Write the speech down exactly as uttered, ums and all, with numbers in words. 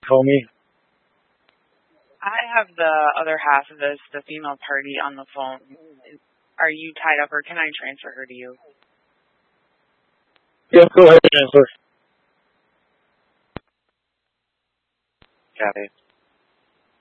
Call me. I have the other half of this, the female party, on the phone. Are you tied up, or can I transfer her to you? Yeah, go ahead, transfer. Copy.